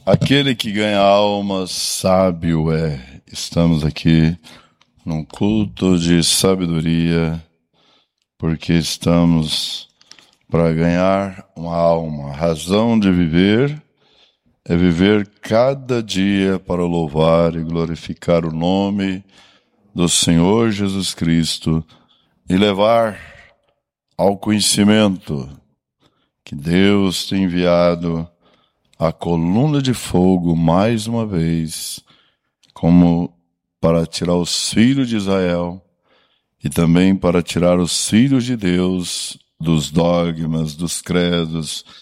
Aquele que ganha almas, sábio é. Estamos aqui num culto de sabedoria, porque estamos para ganhar uma alma. A razão de viver é viver cada dia para louvar e glorificar o nome do Senhor Jesus Cristo e levar ao conhecimento que Deus tem enviado a coluna de fogo mais uma vez, como para tirar os filhos de Israel e também para tirar os filhos de Deus dos dogmas, dos credos,